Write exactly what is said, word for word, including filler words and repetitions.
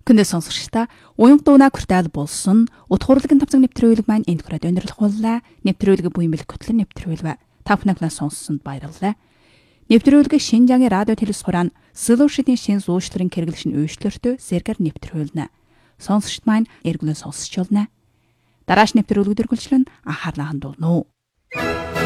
Күндэ сонсогчдаа уян дуунаа хүртэл болсон утгуурлаг тавцаг нэвтрүүлэг маань энд хүрээд өндөрлөхүүллээ. Нэвтрүүлэг буймэл көтлөн нэвтрүүлвэ. Та бүхэнд сонссонд баярлалаа. Нэвтрүүлэг Шинжаагийн радио телевиз хураан Solution-ийн шин зуушларын хэрэглэшин өөрчлөлтөө сэргээр нэвтрүүлнэ. Сонсогчд маань эргүүлэн сонсч болно. Дарааш нэвтрүүлэг дөрвөлжлөн анхаарлаа хандуулна.